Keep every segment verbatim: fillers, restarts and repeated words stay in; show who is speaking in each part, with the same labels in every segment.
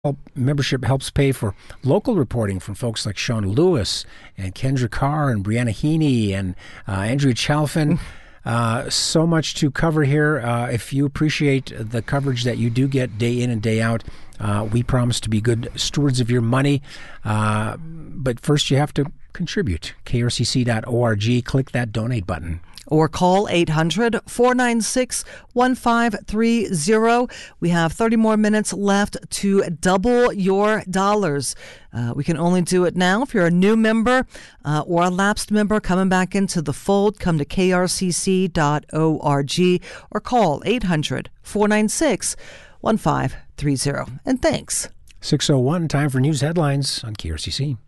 Speaker 1: Membership helps pay for local reporting from folks like Sean Lewis and Kendra Carr and Brianna Heaney and uh, Andrea Chalfin. Uh, so much to cover here. Uh, if you appreciate the coverage that you do get day in and day out, uh, we promise to be good stewards of your money. Uh, but first, you have to contribute. K R C C dot org. Click that donate button.
Speaker 2: Or call eight hundred, four nine six, one five three zero. We have thirty more minutes left to double your dollars. Uh, we can only do it now. If you're a new member uh, or a lapsed member coming back into the fold, come to K R C C dot org or call eight hundred, four nine six, one five three zero. And thanks.
Speaker 1: six oh one, time for news headlines on K R C C.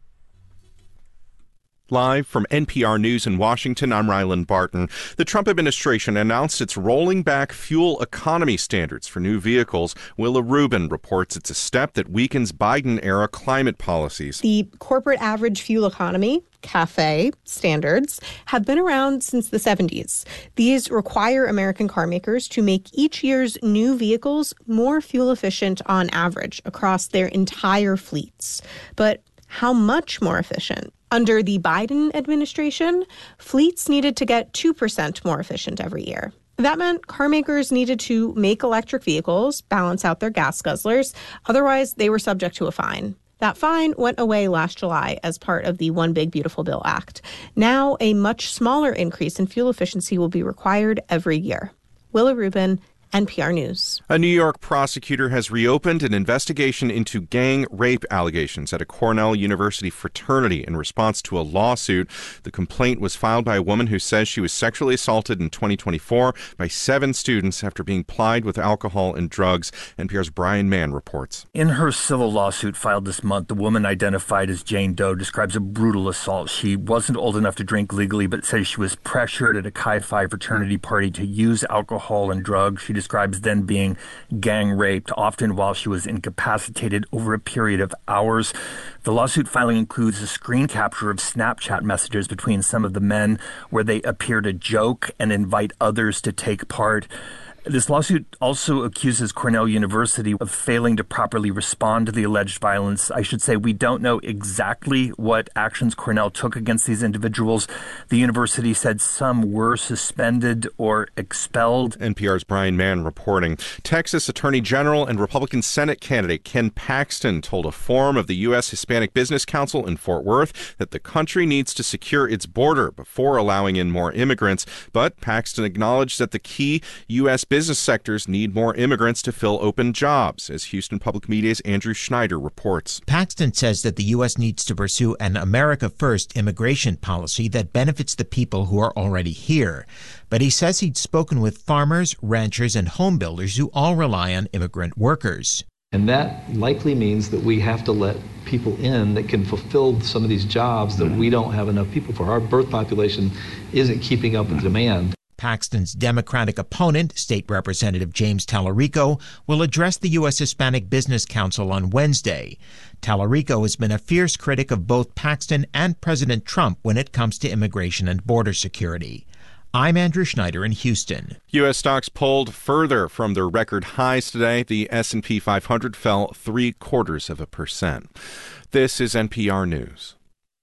Speaker 3: Live from N P R News in Washington, I'm Ryland Barton. The Trump administration announced it's rolling back fuel economy standards for new vehicles. Willa Rubin reports it's a step that weakens Biden-era climate policies.
Speaker 4: The corporate average fuel economy, CAFE standards, have been around since the seventies. These require American car makers to make each year's new vehicles more fuel efficient on average across their entire fleets. But how much more efficient? Under the Biden administration, fleets needed to get two percent more efficient every year. That meant car makers needed to make electric vehicles balance out their gas guzzlers. Otherwise, they were subject to a fine. That fine went away last July as part of the One Big Beautiful Bill Act. Now, a much smaller increase in fuel efficiency will be required every year. Willa Rubin, N P R News.
Speaker 3: A New York prosecutor has reopened an investigation into gang rape allegations at a Cornell University fraternity in response to a lawsuit. The complaint was filed by a woman who says she was sexually assaulted in twenty twenty-four by seven students after being plied with alcohol and drugs. N P R's Brian Mann reports.
Speaker 5: In her civil lawsuit filed this month, the woman identified as Jane Doe describes a brutal assault. She wasn't old enough to drink legally, but says she was pressured at a Chi Phi fraternity party to use alcohol and drugs. She describes then being gang raped, often while she was incapacitated over a period of hours. The lawsuit filing includes a screen capture of Snapchat messages between some of the men where they appear to joke and invite others to take part. This lawsuit also accuses Cornell University of failing to properly respond to the alleged violence. I should say we don't know exactly what actions Cornell took against these individuals. The university said some were suspended or expelled.
Speaker 3: N P R's Brian Mann reporting. Texas Attorney General and Republican Senate candidate Ken Paxton told a forum of the U S Hispanic Business Council in Fort Worth that the country needs to secure its border before allowing in more immigrants. But Paxton acknowledged that the key U S business sectors need more immigrants to fill open jobs, as Houston Public Media's Andrew Schneider reports.
Speaker 6: Paxton says that the U S needs to pursue an America First immigration policy that benefits the people who are already here. But he says he'd spoken with farmers, ranchers, and home builders who all rely on immigrant workers.
Speaker 7: And that likely means that we have to let people in that can fulfill some of these jobs that we don't have enough people for. Our birth population isn't keeping up with demand.
Speaker 6: Paxton's Democratic opponent, State Representative James Tallarico, will address the U S Hispanic Business Council on Wednesday. Tallarico has been a fierce critic of both Paxton and President Trump when it comes to immigration and border security. I'm Andrew Schneider in Houston.
Speaker 3: U S stocks pulled further from their record highs today. The S and P five hundred fell three quarters of a percent. This is N P R News.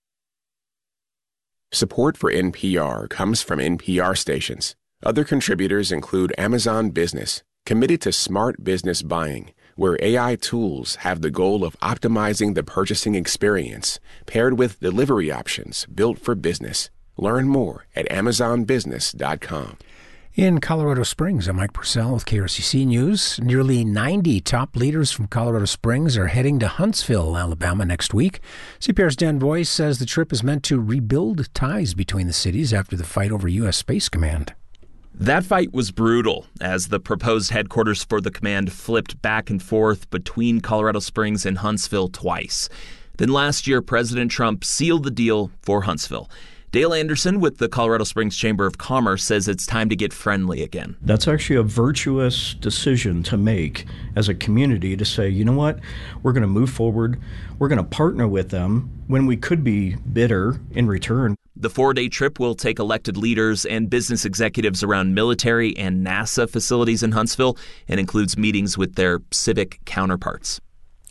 Speaker 8: Support for N P R comes from N P R stations. Other contributors include Amazon Business, committed to smart business buying, where A I tools have the goal of optimizing the purchasing experience, paired with delivery options built for business. Learn more at amazon business dot com.
Speaker 1: In Colorado Springs, I'm Mike Purcell with K R C C News. Nearly ninety top leaders from Colorado Springs are heading to Huntsville, Alabama next week. C P R's Dan Boyce says the trip is meant to rebuild ties between the cities after the fight over U S Space Command.
Speaker 9: That fight was brutal as the proposed headquarters for the command flipped back and forth between Colorado Springs and Huntsville twice. Then last year, President Trump sealed the deal for Huntsville. Dale Anderson with the Colorado Springs Chamber of Commerce says it's time to get friendly again.
Speaker 10: That's actually a virtuous decision to make as a community to say, you know what, we're going to move forward. We're going to partner with them when we could be bitter in return.
Speaker 9: The four-day trip will take elected leaders and business executives around military and NASA facilities in Huntsville and includes meetings with their civic counterparts.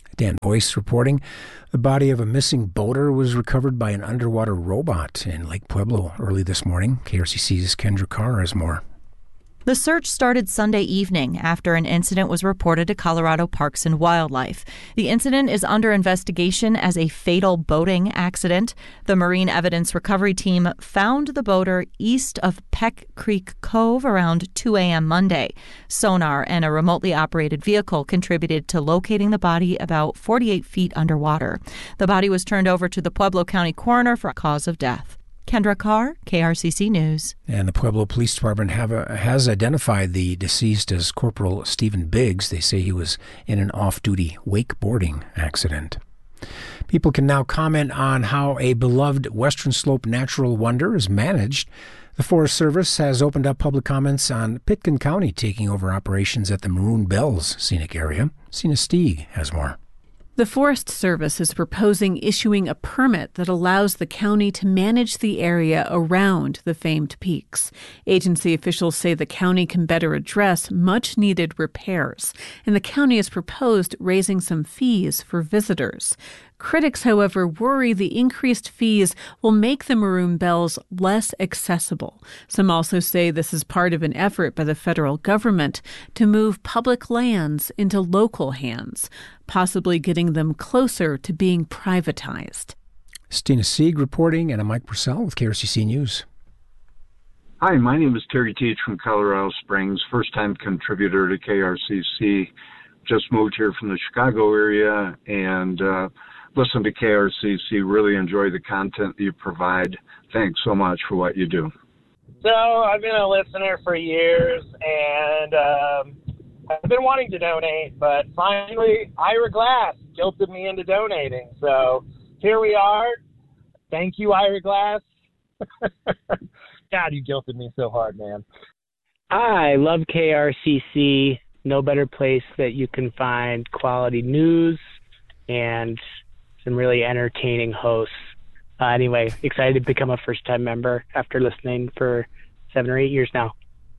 Speaker 1: Dan Boyce reporting. The body of a missing boater was recovered by an underwater robot in Lake Pueblo early this morning. K R C C's Kendra Carr has more.
Speaker 11: The search started Sunday evening after an incident was reported to Colorado Parks and Wildlife. The incident is under investigation as a fatal boating accident. The Marine Evidence Recovery Team found the boater east of Peck Creek Cove around two a.m. Monday. Sonar and a remotely operated vehicle contributed to locating the body about forty-eight feet underwater. The body was turned over to the Pueblo County coroner for a cause of death. Kendra Carr, K R C C News.
Speaker 1: And the Pueblo Police Department have a, has identified the deceased as Corporal Stephen Biggs. They say he was in an off-duty wakeboarding accident. People can now comment on how a beloved Western Slope natural wonder is managed. The Forest Service has opened up public comments on Pitkin County taking over operations at the Maroon Bells scenic area. Sina Stieg has more.
Speaker 12: The Forest Service is proposing issuing a permit that allows the county to manage the area around the famed peaks. Agency officials say the county can better address much-needed repairs, and the county has proposed raising some fees for visitors. Critics, however, worry the increased fees will make the Maroon Bells less accessible. Some also say this is part of an effort by the federal government to move public lands into local hands, possibly getting them closer to being privatized.
Speaker 1: Stina Sieg reporting, and I'm Mike Purcell with K R C C News.
Speaker 13: Hi, my name is Terry Teach from Colorado Springs, first-time contributor to K R C C. Just moved here from the Chicago area and uh, listen to K R C C. Really enjoy the content that you provide. Thanks so much for what you do.
Speaker 14: So I've been a listener for years, and um, I've been wanting to donate, but finally Ira Glass guilted me into donating. So here we are. Thank you, Ira Glass. God, you guilted me so hard, man.
Speaker 15: I love K R C C. No better place that you can find quality news and some really entertaining hosts. Uh, anyway, excited to become a first-time member after listening for seven or eight years now.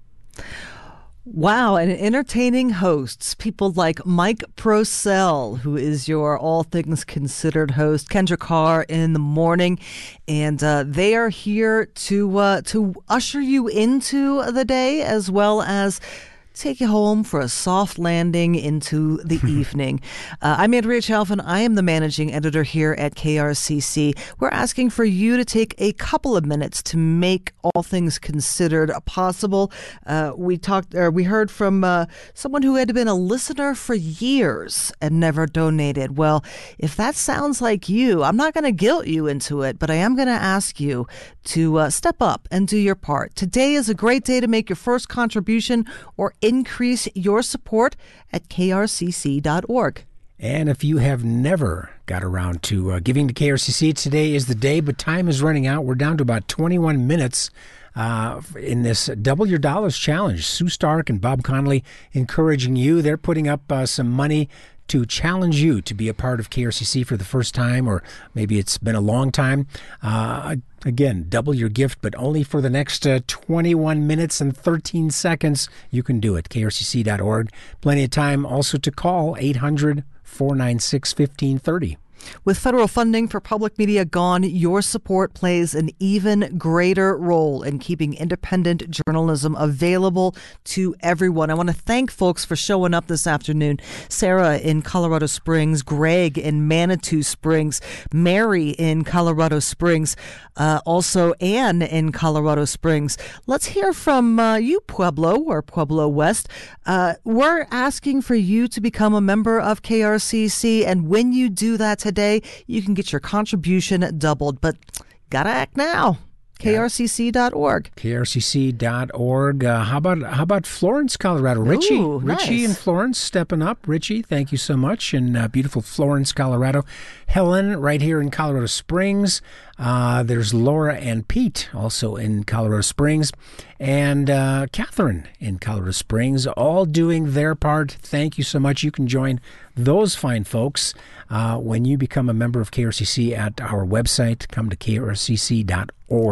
Speaker 2: Wow, and entertaining hosts, people like Mike Procell, who is your All Things Considered host, Kendra Carr in the morning, and uh, they are here to uh, to usher you into the day as well as take you home for a soft landing into the evening. Uh, I'm Andrea Chalfin. I am the managing editor here at K R C C. We're asking for you to take a couple of minutes to make All Things Considered possible. Uh, we talked, or we heard from uh, someone who had been a listener for years and never donated. Well, if that sounds like you, I'm not going to guilt you into it, but I am going to ask you to uh, step up and do your part. Today is a great day to make your first contribution or increase your support at K R C C dot org.
Speaker 1: And if you have never got around to uh, giving to K R C C, today is the day, but time is running out. We're down to about twenty-one minutes uh, in this Double Your Dollars Challenge. Sue Stark and Bob Connolly encouraging you. They're putting up uh, some money to challenge you to be a part of K R C C for the first time, or maybe it's been a long time. Uh, again, double your gift, but only for the next uh, twenty-one minutes and thirteen seconds. You can do it. K R C C dot org. Plenty of time also to call eight hundred, four nine six, one five three zero.
Speaker 2: With federal funding for public media gone, your support plays an even greater role in keeping independent journalism available to everyone. I want to thank folks for showing up this afternoon. Sarah in Colorado Springs, Greg in Manitou Springs, Mary in Colorado Springs, uh, also Ann in Colorado Springs. Let's hear from uh, you, Pueblo or Pueblo West. Uh, we're asking for you to become a member of K R C C, and when you do that today, Today, you can get your contribution doubled, but gotta act now. K R C C dot org.
Speaker 1: K R C C dot org. Uh, how about how about Florence, Colorado? Richie,
Speaker 2: Ooh,
Speaker 1: Richie
Speaker 2: nice.
Speaker 1: and Florence stepping up. Richie, thank you so much. In uh, beautiful Florence, Colorado. Helen, right here in Colorado Springs. Uh, there's Laura and Pete, also in Colorado Springs. And uh, Catherine in Colorado Springs, all doing their part. Thank you so much. You can join those fine folks uh, when you become a member of K R C C at our website. Come to K R C C dot org.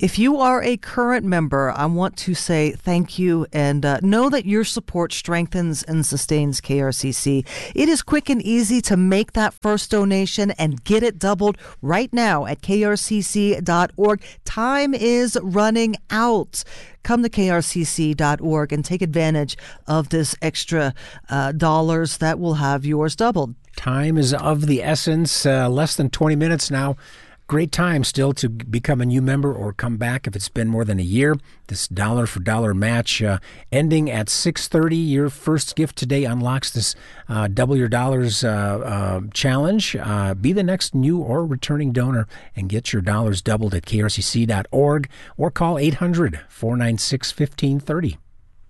Speaker 2: If you are a current member, I want to say thank you and uh, know that your support strengthens and sustains K R C C. It is quick and easy to make that first donation and get it doubled right now at K R C C dot org. Time is running out. Come to K R C C dot org and take advantage of this extra uh, dollars that will have yours doubled.
Speaker 1: Time is of the essence. Uh, less than twenty minutes now. Great time still to become a new member or come back if it's been more than a year. This dollar for dollar match uh, ending at six thirty. Your first gift today unlocks this uh, double your dollars uh, uh, challenge. Uh, be the next new or returning donor and get your dollars doubled at K R C C dot org or call eight hundred, four nine six, one five three zero.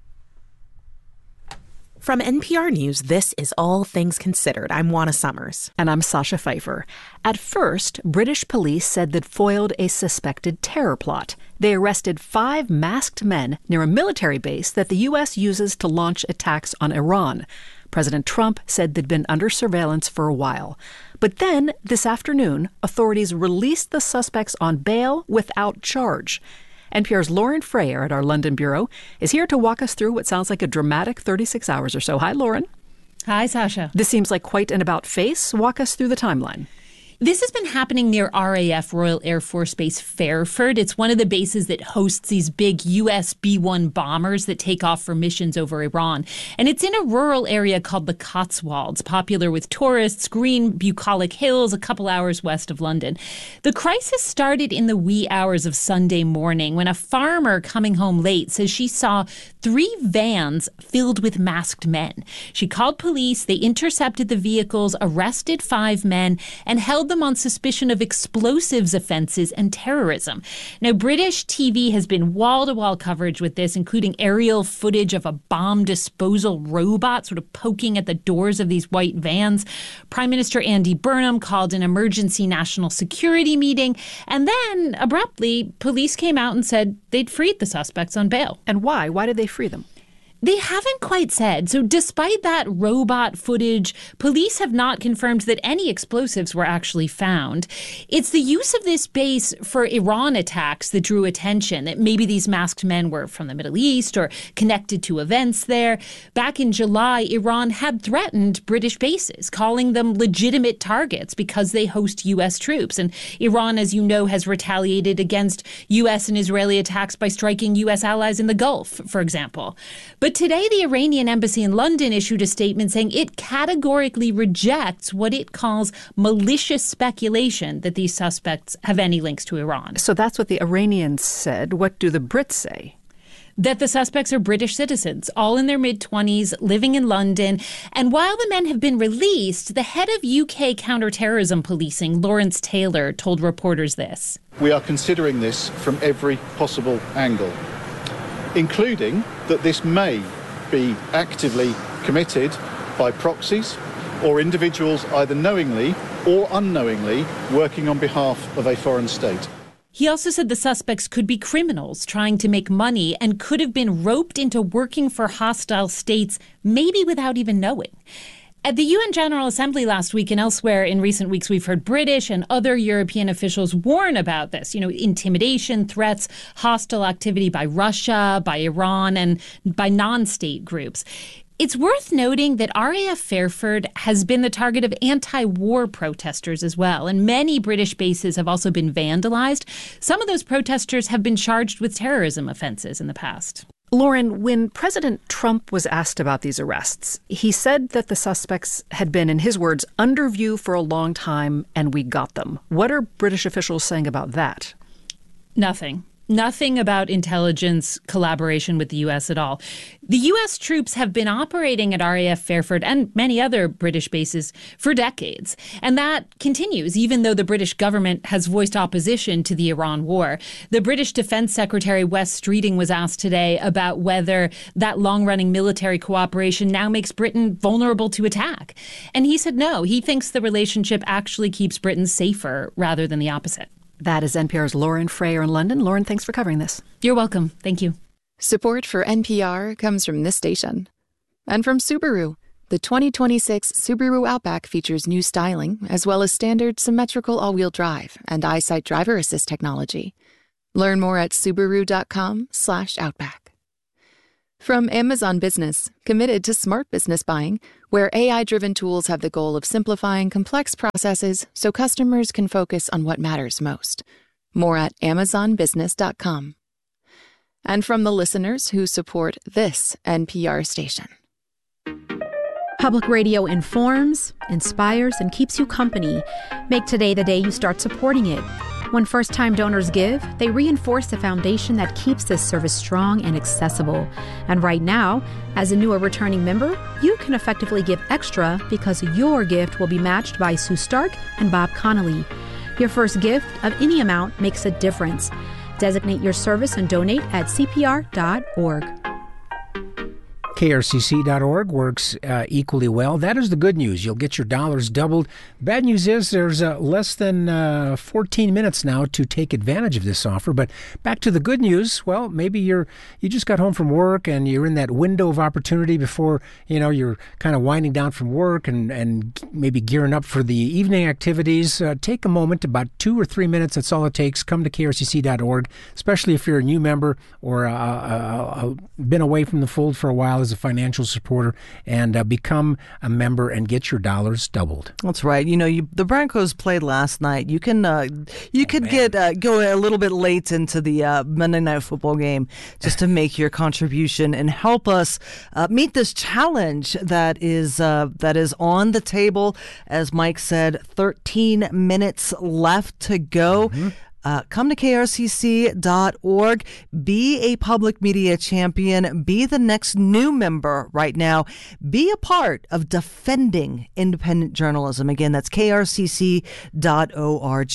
Speaker 16: From N P R News, this is All Things Considered. I'm Juana Summers.
Speaker 17: And I'm Sasha Pfeiffer. At first, British police said they'd foiled a suspected terror plot. They arrested five masked men near a military base that the U S uses to launch attacks on Iran. President Trump said they'd been under surveillance for a while. But then, this afternoon, authorities released the suspects on bail without charge. N P R's Lauren Frayer at our London bureau is here to walk us through what sounds like a dramatic thirty-six hours or so. Hi, Lauren.
Speaker 18: Hi, Sasha.
Speaker 17: This seems like quite an about-face. Walk us through the timeline.
Speaker 18: This has been happening near R A F, Royal Air Force Base Fairford. It's one of the bases that hosts these big U S B one bombers that take off for missions over Iran. And it's in a rural area called the Cotswolds, popular with tourists, green bucolic hills a couple hours west of London. The crisis started in the wee hours of Sunday morning when a farmer coming home late says she saw three vans filled with masked men. She called police, they intercepted the vehicles, arrested five men, and held them on suspicion of explosives offenses and terrorism. Now, British T V has been wall-to-wall coverage with this, including aerial footage of a bomb disposal robot sort of poking at the doors of these white vans. Prime Minister Andy Burnham called an emergency national security meeting, and then, abruptly, police came out and said they'd freed the suspects on bail.
Speaker 17: And why? Why did they free them?
Speaker 18: They haven't quite said. So despite that robot footage, police have not confirmed that any explosives were actually found. It's the use of this base for Iran attacks that drew attention, that maybe these masked men were from the Middle East or connected to events there. Back in July, Iran had threatened British bases, calling them legitimate targets because they host U S troops. And Iran, as you know, has retaliated against U S and Israeli attacks by striking U S allies in the Gulf, for example. But today, the Iranian embassy in London issued a statement saying it categorically rejects what it calls malicious speculation that these suspects have any links to Iran.
Speaker 17: So that's what the Iranians said. What do the Brits say?
Speaker 18: That the suspects are British citizens, all in their mid-twenties, living in London. And while the men have been released, the head of U K counterterrorism policing, Lawrence Taylor, told reporters this.
Speaker 19: We are considering this from every possible angle, including that this may be actively committed by proxies or individuals either knowingly or unknowingly working on behalf of a foreign state.
Speaker 18: He also said the suspects could be criminals trying to make money and could have been roped into working for hostile states, maybe without even knowing. At the U N General Assembly last week and elsewhere in recent weeks, we've heard British and other European officials warn about this, you know, intimidation, threats, hostile activity by Russia, by Iran, and by non-state groups. It's worth noting that R A F Fairford has been the target of anti-war protesters as well, and many British bases have also been vandalized. Some of those protesters have been charged with terrorism offenses in the past.
Speaker 17: Lauren, when President Trump was asked about these arrests, he said that the suspects had been, in his words, under view for a long time and we got them. What are British officials saying about that?
Speaker 18: Nothing. Nothing about intelligence collaboration with the U S at all. The U S troops have been operating at R A F Fairford and many other British bases for decades. And that continues, even though the British government has voiced opposition to the Iran war. The British Defense Secretary Wes Streeting was asked today about whether that long-running military cooperation now makes Britain vulnerable to attack. And he said no. He thinks the relationship actually keeps Britain safer rather than the opposite.
Speaker 17: That is N P R's Lauren Frayer in London. Lauren, thanks for covering this.
Speaker 18: You're welcome. Thank you.
Speaker 20: Support for N P R comes from this station. And from Subaru. The twenty twenty-six Subaru Outback features new styling, as well as standard symmetrical all-wheel drive and EyeSight driver assist technology. Learn more at Subaru.com slash Outback. From Amazon Business, committed to smart business buying, where A I-driven tools have the goal of simplifying complex processes so customers can focus on what matters most. More at Amazon Business dot com. And from the listeners who support this N P R station.
Speaker 21: Public radio informs, inspires, and keeps you company. Make today the day you start supporting it. When first-time donors give, they reinforce the foundation that keeps this service strong and accessible. And right now, as a new or returning member, you can effectively give extra because your gift will be matched by Sue Stark and Bob Connolly. Your first gift of any amount makes a difference. Designate your service and donate at C P R dot org.
Speaker 1: K R C C dot org works uh, equally well. That is the good news. You'll get your dollars doubled. Bad news is there's uh, less than uh, fourteen minutes now to take advantage of this offer. But back to the good news. Well, maybe you're you just got home from work and you're in that window of opportunity before, you know, you're kind of winding down from work and, and maybe gearing up for the evening activities. Uh, take a moment, about two or three minutes. That's all it takes. Come to K R C C dot org, especially if you're a new member or uh, uh, uh, been away from the fold for a while as a financial supporter, and uh, become a member and get your dollars doubled.
Speaker 2: That's right. You know, you, the Broncos played last night. You can uh, you oh, could man. get uh, go a little bit late into the uh, Monday Night Football game just to make your contribution and help us uh, meet this challenge that is uh, that is on the table. As Mike said, thirteen minutes left to go. Mm-hmm. Uh, come to K R C C dot org. Be a public media champion. Be the next new member right now. Be a part of defending independent journalism. Again, that's K R C C dot org.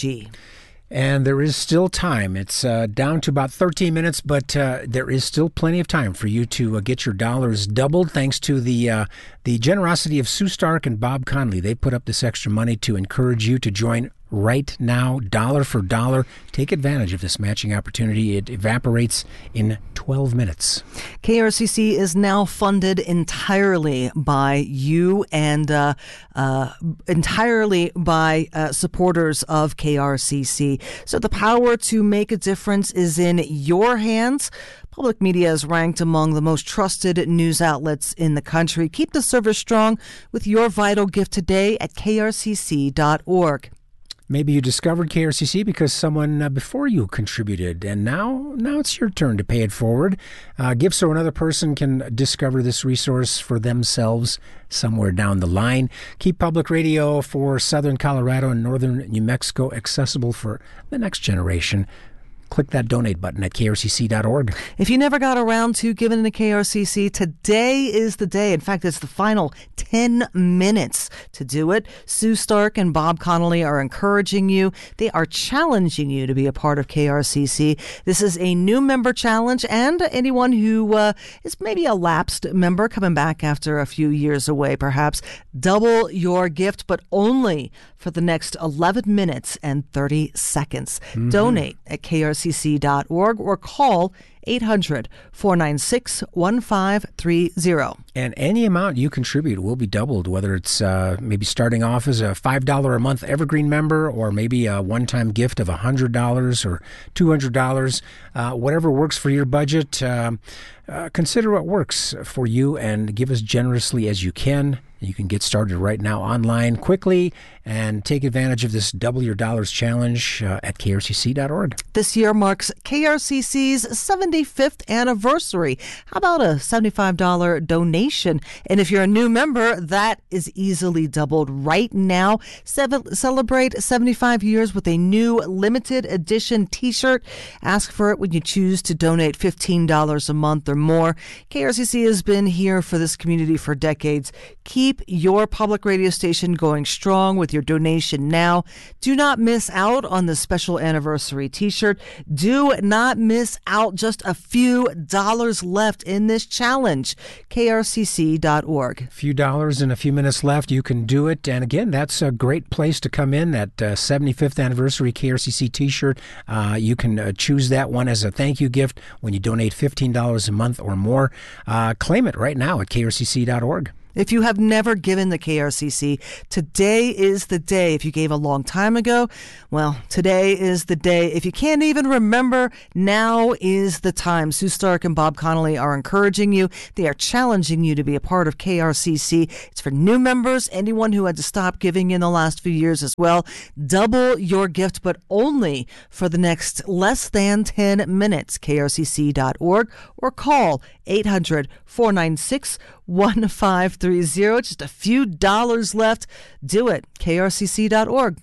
Speaker 1: And there is still time. It's uh, down to about thirteen minutes, but uh, there is still plenty of time for you to uh, get your dollars doubled thanks to the uh, the generosity of Sue Stark and Bob Connolly. They put up this extra money to encourage you to join right now, dollar for dollar. Take advantage of this matching opportunity. It evaporates in twelve minutes.
Speaker 2: K R C C is now funded entirely by you and uh, uh, entirely by uh, supporters of K R C C. So the power to make a difference is in your hands. Public media is ranked among the most trusted news outlets in the country. Keep the service strong with your vital gift today at K R C C dot org.
Speaker 1: Maybe you discovered K R C C because someone uh, before you contributed, and now now it's your turn to pay it forward. Uh, give so another person can discover this resource for themselves somewhere down the line. Keep public radio for Southern Colorado and Northern New Mexico accessible for the next generation. Click that donate button at K R C C dot org.
Speaker 2: If you never got around to giving to K R C C, today is the day. In fact, it's the final ten minutes to do it. Sue Stark and Bob Connolly are encouraging you. They are challenging you to be a part of K R C C. This is a new member challenge, and anyone who uh, is maybe a lapsed member coming back after a few years away, perhaps, double your gift, but only for the next eleven minutes and thirty seconds. Mm-hmm. Donate at K R C C dot org or call eight hundred, four nine six, one five three zero.
Speaker 1: And any amount you contribute will be doubled, whether it's uh, maybe starting off as a five dollars a month Evergreen member or maybe a one-time gift of one hundred dollars or two hundred dollars. Uh, whatever works for your budget, uh, uh, consider what works for you and give as generously as you can. You can get started right now online quickly and take advantage of this Double Your Dollars challenge uh, at K R C C dot org.
Speaker 2: This year marks K R C C's seventy-fifth anniversary. How about a seventy-five dollars donation? And if you're a new member, that is easily doubled right now. Seven, celebrate seventy-five years with a new limited edition t-shirt. Ask for it when you choose to donate fifteen dollars a month or more. K R C C has been here for this community for decades. Keep your public radio station going strong with your donation now. Do not miss out on the special anniversary t-shirt. Do not miss out. Just a few dollars left in this challenge. K R C C dot org.
Speaker 1: A few dollars and a few minutes left. You can do it. And again, that's a great place to come in. That uh, seventy-fifth anniversary K R C C t-shirt. Uh, you can uh, choose that one as a thank you gift when you donate fifteen dollars a month or more. Uh, claim it right now at K R C C dot org.
Speaker 2: If you have never given the K R C C, today is the day. If you gave a long time ago, well, today is the day. If you can't even remember, now is the time. Sue Stark and Bob Connolly are encouraging you. They are challenging you to be a part of K R C C. It's for new members, anyone who had to stop giving in the last few years as well. Double your gift, but only for the next less than ten minutes. K R C C dot org or call eight hundred, four nine six, one five three zero. Just a few dollars left. Do it. K R C C dot org.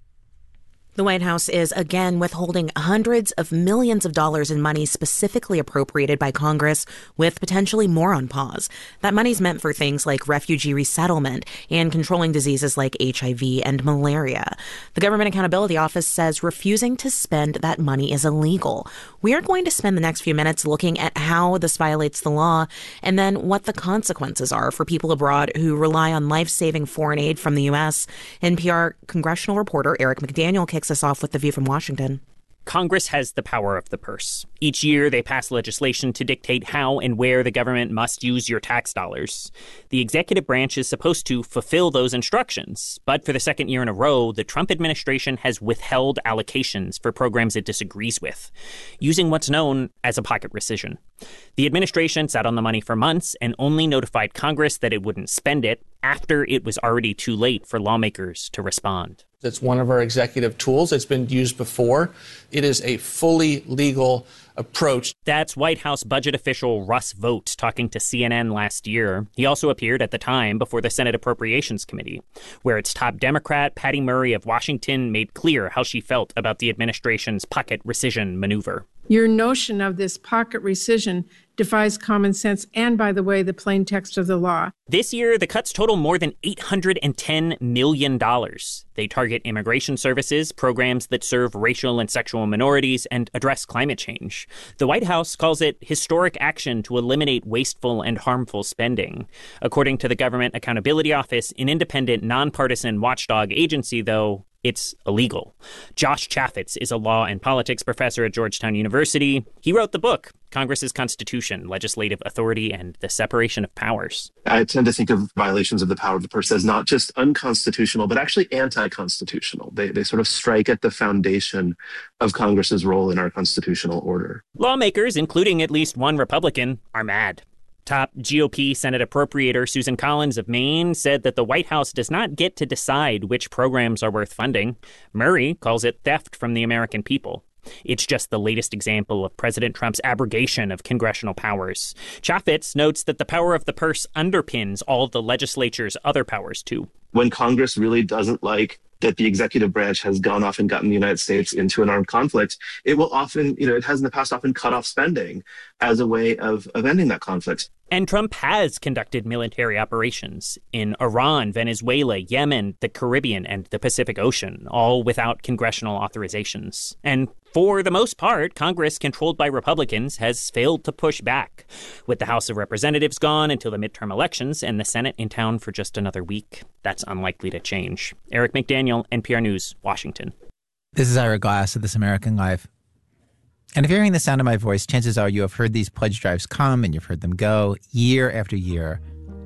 Speaker 16: The White House is again withholding hundreds of millions of dollars in money specifically appropriated by Congress, with potentially more on pause. That money's meant for things like refugee resettlement and controlling diseases like H I V and malaria. The Government Accountability Office says refusing to spend that money is illegal. We are going to spend the next few minutes looking at how this violates the law and then what the consequences are for people abroad who rely on life-saving foreign aid from the U S. N P R congressional reporter Eric McDaniel kicks us off with the view from Washington.
Speaker 4: Congress has the power of the purse. Each year, they pass legislation to dictate how and where the government must use your tax dollars. The executive branch is supposed to fulfill those instructions, but for the second year in a row, the Trump administration has withheld allocations for programs it disagrees with, using what's known as a pocket rescission. The administration sat on the money for months and only notified Congress that it wouldn't spend it after it was already too late for lawmakers to respond.
Speaker 22: It's one of our executive tools. It's been used before. It is a fully legal approach.
Speaker 4: That's White House budget official Russ Vought talking to C N N last year. He also appeared at the time before the Senate Appropriations Committee, where its top Democrat, Patty Murray of Washington, made clear how she felt about the administration's pocket rescission maneuver.
Speaker 23: Your notion of this pocket rescission defies common sense and, by the way, the plain text of the law.
Speaker 4: This year, the cuts total more than eight hundred ten million dollars. They target immigration services, programs that serve racial and sexual minorities, and address climate change. The White House calls it historic action to eliminate wasteful and harmful spending. According to the Government Accountability Office, an independent, nonpartisan watchdog agency, though, it's illegal. Josh Chaffetz is a law and politics professor at Georgetown University. He wrote the book, Congress's Constitution, Legislative Authority, and the Separation of Powers.
Speaker 24: I tend to think of violations of the power of the purse as not just unconstitutional, but actually anti-constitutional. They, they sort of strike at the foundation of Congress's role in our constitutional order.
Speaker 4: Lawmakers, including at least one Republican, are mad. Top G O P Senate appropriator Susan Collins of Maine said that the White House does not get to decide which programs are worth funding. Murray calls it theft from the American people. It's just the latest example of President Trump's abrogation of congressional powers. Chaffetz notes that the power of the purse underpins all the legislature's other powers, too.
Speaker 24: When Congress really doesn't like that the executive branch has gone off and gotten the United States into an armed conflict, it will often, you know, it has in the past often cut off spending as a way of, of ending that conflict.
Speaker 4: And Trump has conducted military operations in Iran, Venezuela, Yemen, the Caribbean, and the Pacific Ocean, all without congressional authorizations. And for the most part, Congress, controlled by Republicans, has failed to push back, with the House of Representatives gone until the midterm elections and the Senate in town for just another week. That's unlikely to change. Eric McDaniel, N P R News, Washington.
Speaker 25: This is Ira Glass of This American Life. And if you're hearing the sound of my voice, chances are you have heard these pledge drives come and you've heard them go year after year,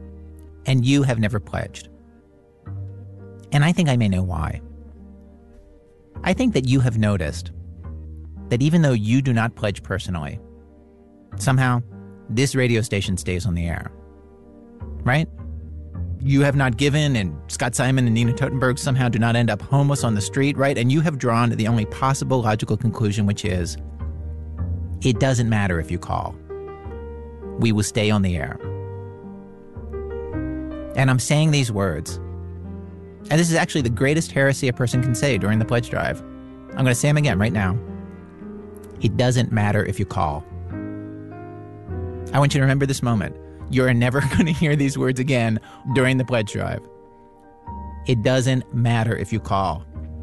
Speaker 25: and you have never pledged. And I think I may know why. I think that you have noticed that even though you do not pledge personally, somehow this radio station stays on the air, right? You have not given, and Scott Simon and Nina Totenberg somehow do not end up homeless on the street, right? And you have drawn the only possible logical conclusion, which is, it doesn't matter if you call. We will stay on the air. And I'm saying these words, and this is actually the greatest heresy a person can say during the pledge drive. I'm going to say them again right now. It doesn't matter if you call. I want you to remember this moment. You're never going to hear these words again during the pledge drive. It doesn't matter if you call.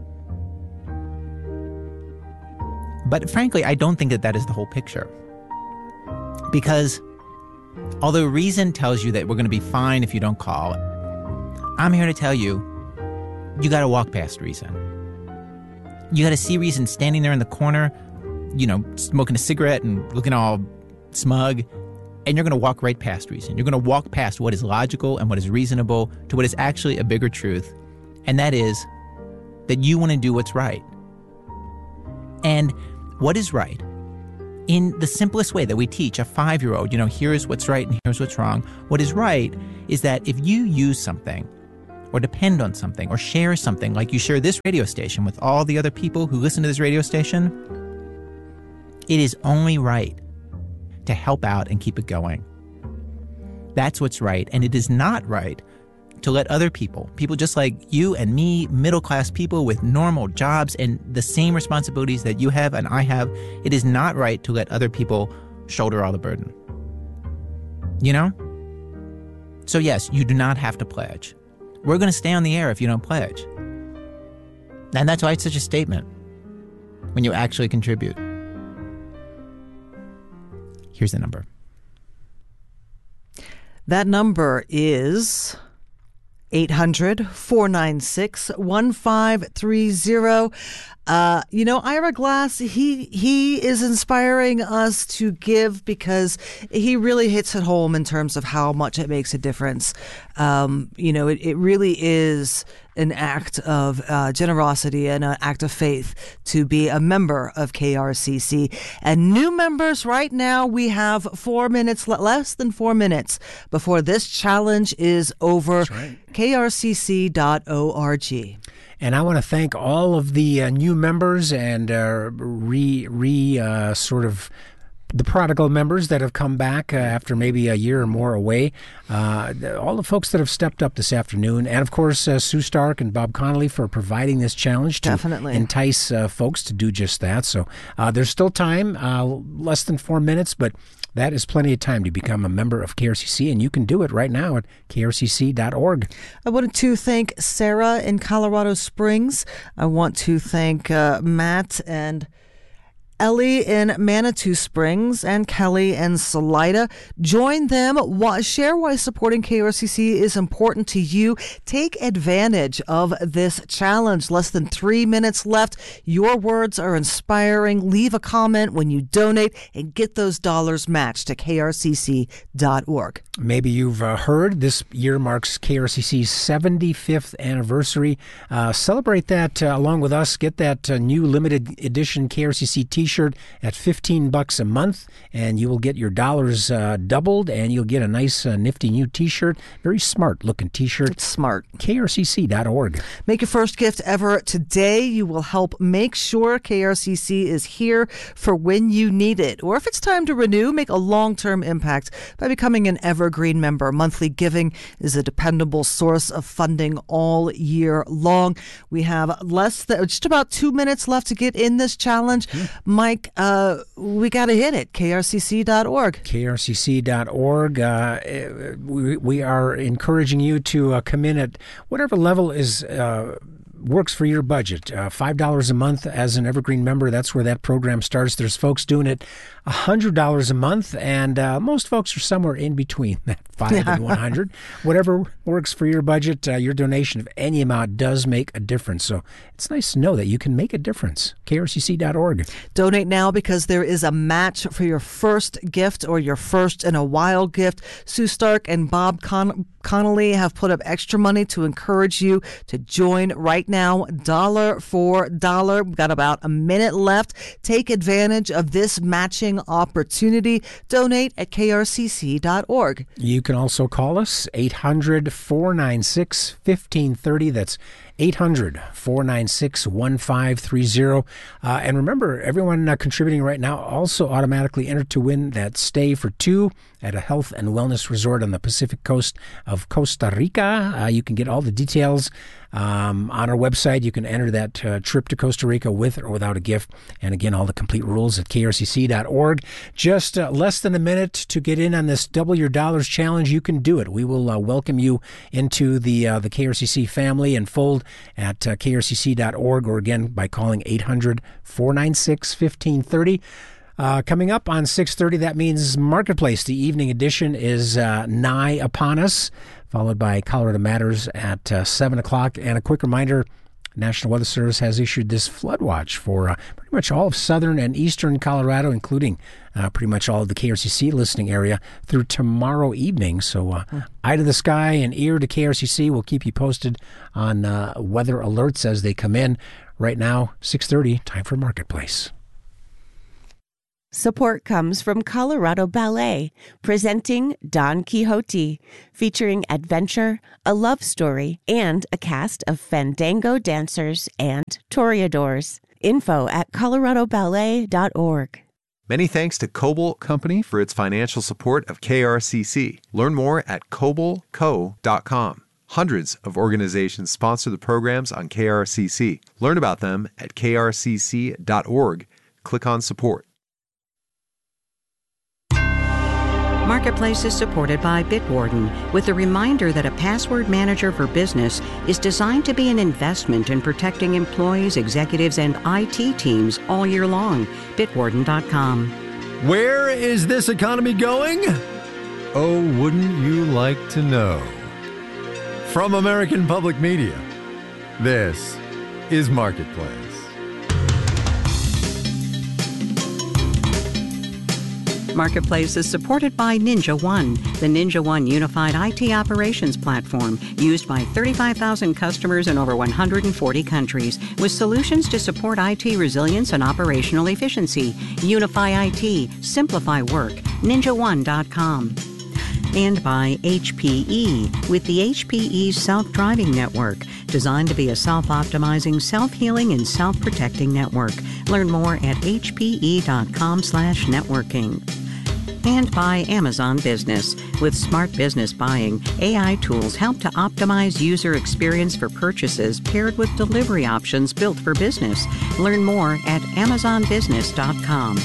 Speaker 25: But frankly, I don't think that that is the whole picture. Because although reason tells you that we're going to be fine if you don't call, I'm here to tell you, you got to walk past reason. You got to see reason standing there in the corner, you know, smoking a cigarette and looking all smug. And you're going to walk right past reason. You're going to walk past what is logical and what is reasonable to what is actually a bigger truth. And that is that you want to do what's right. And what is right, in the simplest way that we teach a five-year-old, you know, here's what's right and here's what's wrong. What is right is that if you use something or depend on something or share something, like you share this radio station with all the other people who listen to this radio station, it is only right to help out and keep it going. That's what's right. And it is not right to let other people, people just like you and me, middle-class people with normal jobs and the same responsibilities that you have and I have, it is not right to let other people shoulder all the burden. You know? So yes, you do not have to pledge. We're going to stay on the air if you don't pledge. And that's why it's such a statement when you actually contribute. Here's the number.
Speaker 2: That number is eight hundred, four nine six, one five three zero. Uh, you know, Ira Glass, he he is inspiring us to give because he really hits it home in terms of how much it makes a difference. Um, you know, it, it really is an act of uh, generosity and an act of faith to be a member of K R C C. And new members right now, we have four minutes, less than four minutes before this challenge is over.
Speaker 1: That's right.
Speaker 2: K R C C dot org.
Speaker 1: And I want to thank all of the uh, new members and uh, re, re uh, sort of the prodigal members that have come back uh, after maybe a year or more away. Uh, all the folks that have stepped up this afternoon. And, of course, uh, Sue Stark and Bob Connolly for providing this challenge to
Speaker 2: Definitely.
Speaker 1: entice uh, folks to do just that. So uh, there's still time, uh, less than four minutes, but that is plenty of time to become a member of K R C C, and you can do it right now at K R C C dot org.
Speaker 2: I wanted to thank Sarah in Colorado Springs. I want to thank uh, Matt and Ellie in Manitou Springs and Kelly in Salida. Join them. Share why supporting K R C C is important to you. Take advantage of this challenge. Less than three minutes left. Your words are inspiring. Leave a comment when you donate and get those dollars matched to K R C C dot org.
Speaker 1: Maybe you've uh, heard this year marks K R C C's seventy-fifth anniversary. Uh, celebrate that uh, along with us. Get that uh, new limited edition K R C C t-shirt at fifteen bucks a month, and you will get your dollars uh, doubled, and you'll get a nice, uh, nifty new t-shirt. Very smart-looking t-shirt.
Speaker 2: It's smart.
Speaker 1: K R C C dot org.
Speaker 2: Make your first gift ever today. You will help make sure K R C C is here for when you need it. Or if it's time to renew, make a long-term impact by becoming an Evergreen member. Monthly giving is a dependable source of funding all year long. We have less than just about two minutes left to get in this challenge. Mm. Mike, uh, we got to hit it. K R C C dot org.
Speaker 1: K R C C dot org. Uh, we, we are encouraging you to uh, come in at whatever level is uh, works for your budget. Uh, five dollars a month as an Evergreen member, that's where that program starts. There's folks doing it one hundred dollars a month, and uh, most folks are somewhere in between that five yeah. and one hundred. Whatever works for your budget, uh, your donation of any amount does make a difference. So it's nice to know that you can make a difference. K R C C dot org.
Speaker 2: Donate now because there is a match for your first gift or your first in a while gift. Sue Stark and Bob Con- Connolly have put up extra money to encourage you to join right now. Dollar for dollar. We've got about a minute left. Take advantage of this matching opportunity. Donate at K R C C dot org.
Speaker 1: You can also call us eight hundred, four nine six, one five three zero. That's eight hundred, four nine six, one five three zero. Uh, and remember, everyone uh, contributing right now also automatically entered to win that stay for two at a health and wellness resort on the Pacific coast of Costa Rica. Uh, you can get all the details um, on our website. You can enter that uh, trip to Costa Rica with or without a gift. And again, all the complete rules at K R C C dot org. Just uh, less than a minute to get in on this Double Your Dollars challenge. You can do it. We will uh, welcome you into the uh, the K R C C family and fold at uh, K R C C dot org, or again by calling eight hundred, four nine six, one five three zero. Uh, coming up on six thirty, that means Marketplace. The evening edition is uh, nigh upon us, followed by Colorado Matters at uh, seven o'clock. And a quick reminder, National Weather Service has issued this flood watch for uh, pretty much all of southern and eastern Colorado, including uh, pretty much all of the K R C C listening area through tomorrow evening. So uh, mm. eye to the sky and ear to K R C C. We'll keep you posted on uh, weather alerts as they come in. Right now, six thirty, time for Marketplace.
Speaker 3: Support comes from Colorado Ballet, presenting Don Quixote, featuring adventure, a love story, and a cast of fandango dancers and toreadors. Info at colorado ballet dot org.
Speaker 5: Many thanks to Cobalt Company for its financial support of K R C C. Learn more at cobalt co dot com. Hundreds of organizations sponsor the programs on K R C C. Learn about them at k r c c dot org. Click on support.
Speaker 6: Marketplace is supported by Bitwarden, with a reminder that a password manager for business is designed to be an investment in protecting employees, executives, and I T teams all year long. Bitwarden dot com.
Speaker 7: Where is this economy going? Oh, wouldn't you like to know? From American Public Media, this is Marketplace.
Speaker 6: Marketplace is supported by Ninja One, the Ninja One unified I T operations platform used by thirty-five thousand customers in over one hundred forty countries, with solutions to support I T resilience and operational efficiency. Unify I T, simplify work. ninja one dot com. And by H P E, with the H P E Self-Driving Network, designed to be a self-optimizing, self-healing, and self-protecting network. Learn more at h p e dot com slash networking. And by Amazon Business. With smart business buying, A I tools help to optimize user experience for purchases paired with delivery options built for business. Learn more at amazon business dot com.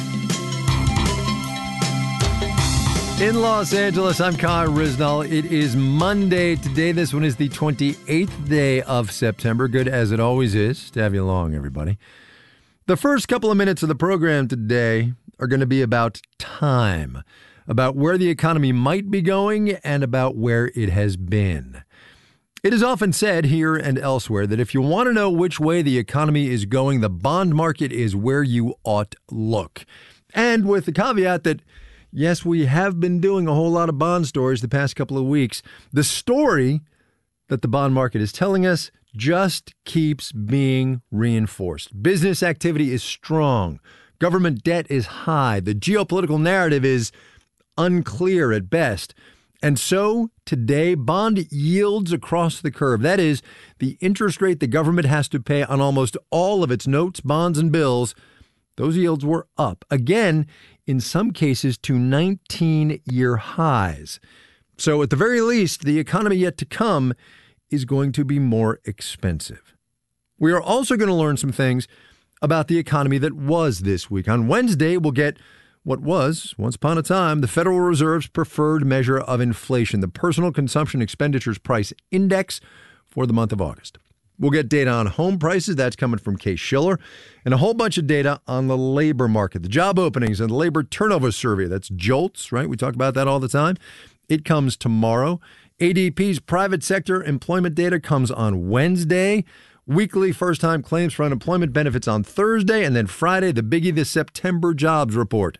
Speaker 7: In Los Angeles, I'm Kai Risnall. It is Monday today. This one is the twenty-eighth day of September. Good as it always is to have you along, everybody. The first couple of minutes of the program today are going to be about time, about where the economy might be going and about where it has been. It is often said here and elsewhere that if you want to know which way the economy is going, the bond market is where you ought look. And with the caveat that, yes, we have been doing a whole lot of bond stories the past couple of weeks, the story that the bond market is telling us just keeps being reinforced. Business activity is strong. Government debt is high. The geopolitical narrative is unclear at best. And so today, bond yields across the curve, that is, the interest rate the government has to pay on almost all of its notes, bonds, and bills, those yields were up, again, in some cases to nineteen-year highs. So at the very least, the economy yet to come is going to be more expensive. We are also going to learn some things about the economy that was this week. On Wednesday, we'll get what was, once upon a time, the Federal Reserve's preferred measure of inflation, the Personal Consumption Expenditures Price Index for the month of August. We'll get data on home prices. That's coming from Case-Shiller, and a whole bunch of data on the labor market, the job openings and the labor turnover survey. That's JOLTS, right? We talk about that all the time. It comes tomorrow. A D P's private sector employment data comes on Wednesday. Weekly first-time claims for unemployment benefits on Thursday, and then Friday, the biggie, the September jobs report.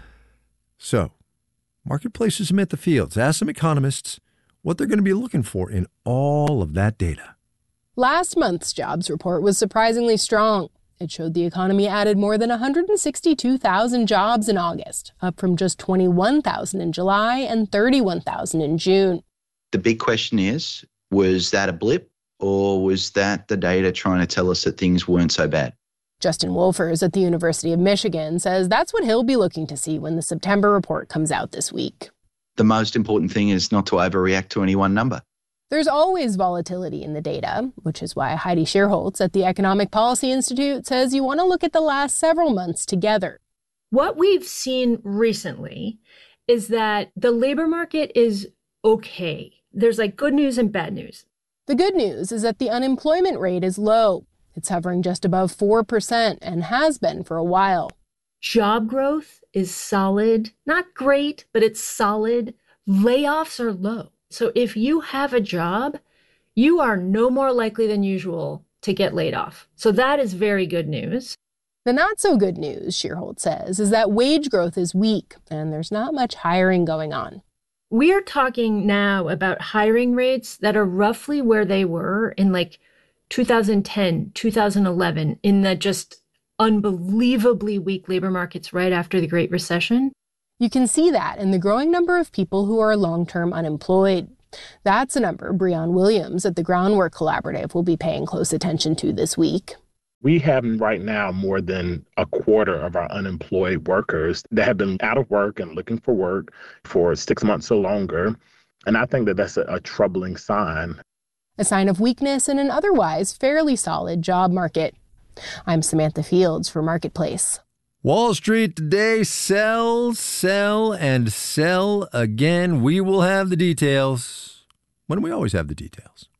Speaker 7: So, marketplaces amid the fields. Ask some economists what they're going to be looking for in all of that data.
Speaker 8: Last month's jobs report was surprisingly strong. It showed the economy added more than one hundred sixty-two thousand jobs in August, up from just twenty-one thousand in July and thirty-one thousand in June.
Speaker 26: The big question is, was that a blip? Or was that the data trying to tell us that things weren't so bad?
Speaker 8: Justin Wolfers at the University of Michigan says that's what he'll be looking to see when the September report comes out this week.
Speaker 26: The most important thing is not to overreact to any one number.
Speaker 8: There's always volatility in the data, which is why Heidi Shierholz at the Economic Policy Institute says you want to look at the last several months together.
Speaker 27: What we've seen recently is that the labor market is okay. There's like good news and bad news.
Speaker 8: The good news is that the unemployment rate is low. It's hovering just above four percent and has been for a while.
Speaker 27: Job growth is solid. Not great, but it's solid. Layoffs are low. So if you have a job, you are no more likely than usual to get laid off. So that is very good news.
Speaker 8: The not so good news, Shearholt says, is that wage growth is weak and there's not much hiring going on.
Speaker 27: We are talking now about hiring rates that are roughly where they were in like two thousand ten, two thousand eleven, in the just unbelievably weak labor markets right after the Great Recession.
Speaker 8: You can see that in the growing number of people who are long-term unemployed. That's a number Breon Williams at the Groundwork Collaborative will be paying close attention to this week.
Speaker 9: We have right now more than a quarter of our unemployed workers that have been out of work and looking for work for six months or longer. And I think that that's a, a troubling sign.
Speaker 8: A sign of weakness in an otherwise fairly solid job market. I'm Samantha Fields for Marketplace.
Speaker 7: Wall Street today, sell, sell, and sell again. We will have the details when we always have the details.